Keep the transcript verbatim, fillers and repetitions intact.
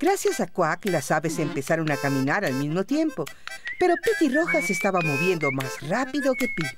Gracias a Quack, las aves empezaron a caminar al mismo tiempo, pero Petirroja se estaba moviendo más rápido que Pip.